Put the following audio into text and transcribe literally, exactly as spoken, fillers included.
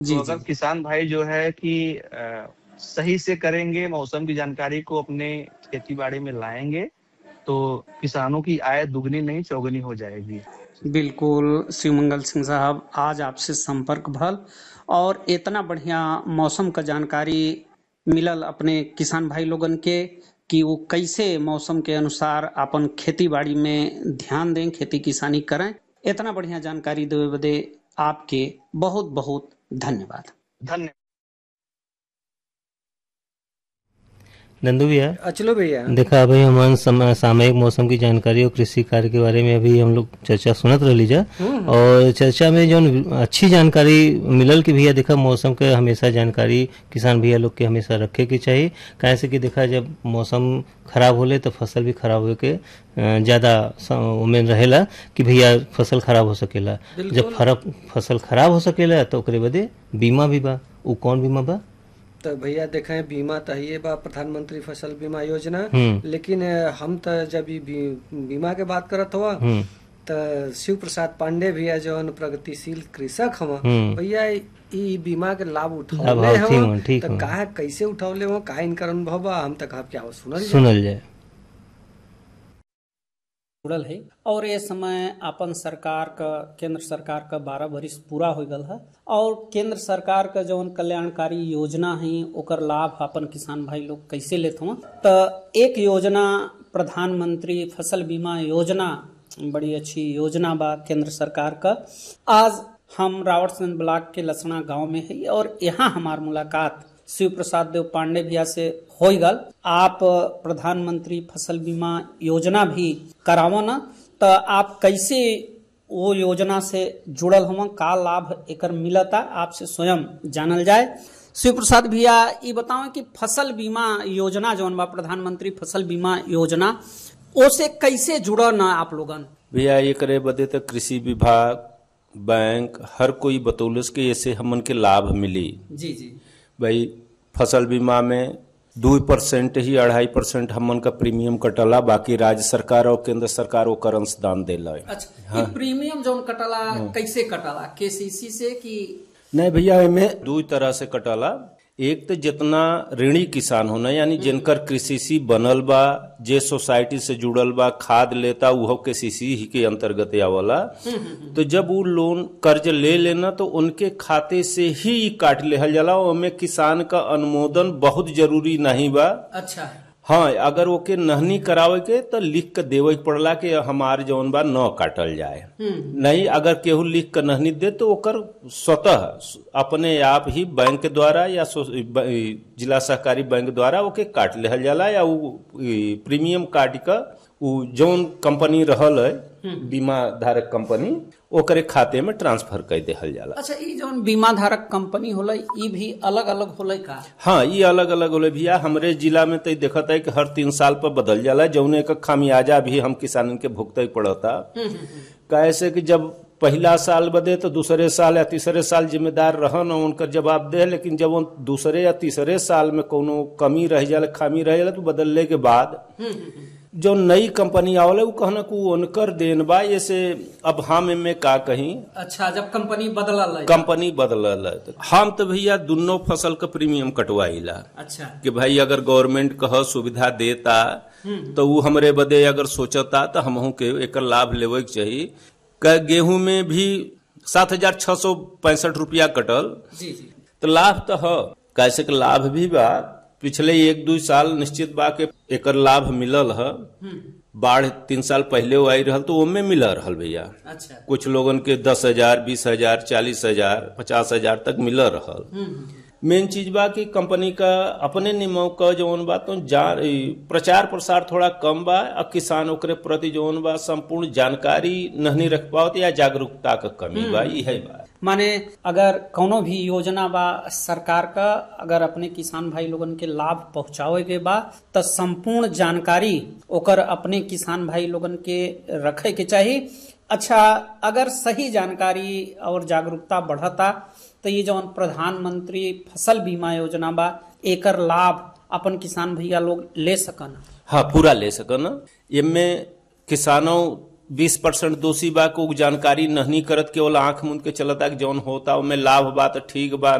जी तो जी। अगर किसान भाई जो है कि अ, सही से करेंगे, मौसम की जानकारी को अपने खेती बाड़ी में लाएंगे, तो किसानों की आय दुगनी नहीं चौगुनी हो जाएगी। बिल्कुल शिवमंगल सिंह साहब, आज आपसे संपर्क भल और इतना बढ़िया मौसम का जानकारी मिलल अपने किसान भाई लोगन के कि वो कैसे मौसम के अनुसार अपन खेती बाड़ी में ध्यान दें, खेती किसानी करें। इतना बढ़िया जानकारी देवे बदे आपके बहुत बहुत धन्यवाद। धन्यवाद। नंदू भैया, अचलो भैया, देखा अभी हम सम, सामयिक मौसम की जानकारी और कृषि कार्य के बारे में अभी हम लोग चर्चा सुनत रही जा, और चर्चा में जो अच्छी जानकारी मिलल कि भैया देखा मौसम के हमेशा जानकारी किसान भैया लोग के हमेशा रखे के चाहिए। कैसे कि देखा जब मौसम खराब होले तो फसल भी खराब हो के ज़्यादा उम्मीद रहेला कि भैया फसल खराब हो सकेला। जब फरक फसल खराब हो सकेला तो ओकरे बदे बीमा भी बा। उ कौन बीमा बा? तो भैया देखें बीमा तो ये बा प्रधानमंत्री फसल बीमा योजना, लेकिन हम तो जब ये बी, बीमा के बात करत हुआ तो शिव प्रसाद पांडे भैया जो प्रगतिशील कृषक हम भैया ई बीमा के लाभ उठौले हम, तो काहे कैसे उठौले हो, काहे इनकर अनुभव बा, हम तक आप क्या सुनल सुनल जाए जुड़ल है। और ये समय अपन सरकार का, केंद्र सरकार का बारह वर्ष पूरा हो गल है, और केंद्र सरकार का जो कल्याणकारी योजना है ओकर लाभ अपन किसान भाई लोग कैसे लेते हो। तो एक योजना प्रधानमंत्री फसल बीमा योजना बड़ी अच्छी योजना बा केंद्र सरकार का। आज हम रावटसगंज ब्लॉक के लसना गांव में है और यहाँ हमार मुलाकात शिव प्रसाद देव पांडे भैया से हो गल। आप प्रधानमंत्री फसल बीमा योजना भी करावो ना, तो आप कैसे वो योजना से जुड़ल हम, का लाभ एकर मिलता, आपसे स्वयं जानल जाए। शिव प्रसाद भैया ये बताओ कि फसल बीमा योजना जौन बा प्रधानमंत्री फसल बीमा योजना, ओसे कैसे जुड़ो ना आप लोगन? भैया ये करे बदे तो कृषि विभाग, बैंक, हर कोई बतौलस के ऐसे हमन के लाभ मिली। जी जी भाई फसल बीमा में दो परसेंट ही अढ़ाई परसेंट हमन का प्रीमियम कटला, बाकी राज्य सरकार और केंद्र सरकार वो कर अंशदान देला। अच्छा, हाँ। प्रीमियम जौन कटला कैसे कटला, केसीसी से कि नहीं भैया? इनमें दो तरह से कटला। एक तो जितना ऋणी किसान होना, यानी जिनकर कृषि बनल बा, जे सोसाइटी से जुड़ल बा, खाद लेता वो केसीसी ही के अंतर्गत आवला। तो जब वो लोन कर्ज ले लेना तो उनके खाते से ही काट लेहल जाला। उनमें किसान का अनुमोदन बहुत जरूरी नहीं बा। अच्छा, हाँ, अगर ओके नहनी करावे के तो लिख के देवे पड़ला कि हमार जौन बा न काटल जाए। नहीं, अगर केहू लिख के नहनी दे तो ओकर स्वतः अपने आप ही बैंक द्वारा या जिला सहकारी बैंक द्वारा ओके काट लेहल जाला, या वो प्रीमियम काट का जौन कंपनी रहल है बीमा धारक कंपनी ओकरे खाते में ट्रांसफर कर देहल जाला। अच्छा, ये जौन बीमा धारक कंपनी होला ये भी अलग अलग होला का? हाँ, ये अलग अलग होला भैया। हमरे जिला में तो देखता है कि हर तीन साल पर बदल जाला, जौने का खामियाजा भी हम किसानन के भुगते ही पड़ता। कैसे कि जब पहला साल बदे तो दूसरे साल या तीसरे साल जिम्मेदार रहन उनका जवाब दे, लेकिन जब वो दूसरे या तीसरे साल में कोनो कमी रह जाला, खामी रह जाला, तो बदलने के बाद जो नई कंपनी आवले वो कहना को उनकर देन बा। ऐसे अब हम में का कहीं। अच्छा, जब कंपनी बदलल कंपनी बदलल तो हम तो भैया दोनों फसल का प्रीमियम कटवाईला। अच्छा, कि भाई अगर गवर्नमेंट कह सुविधा देता तो वो हमरे बदे अगर सोचता तो हमहू के एक लाभ लेवे के चाहिए। गेहूं में भी सात हजार छह सौ पैंसठ रुपया कटल। जी जी। तो लाभ तो है, कैसे के लाभ भी बा। पिछले एक दो साल निश्चित बा के एकर लाभ मिलल है। बाढ़ तीन साल पहले आई रहल तो ओमे मिल रहल भैया। अच्छा, कुछ लोगन के दस हजार बीस हजार चालीस हजार पचास हजार तक मिल रहल। मेन चीज बा कि कंपनी का अपने नियमों का जौन बा तो प्रचार प्रसार थोड़ा कम बा, और किसान ओकरे प्रति जौन बा संपूर्ण जानकारी नहीं रख पावत या जागरूकता का कमी बा। यही बा माने अगर कोनो भी योजना बा सरकार का, अगर अपने किसान भाई लोगन के लाभ पहुंचावे के बा तो संपूर्ण जानकारी ओकर अपने किसान भाई लोगन के रखे के चाहिए। अच्छा, अगर सही जानकारी और जागरूकता बढ़ता तो ये जो प्रधानमंत्री फसल बीमा योजना बा एकर लाभ अपन किसान भैया लोग ले सकन? हाँ, पूरा ले सकन। इनमें किसानों बीस परसेंट दोषी बा को जानकारी नहीं करत केवल आंख मुंद के चलता कि जौन होता ओमे लाभ बा तो ठीक बा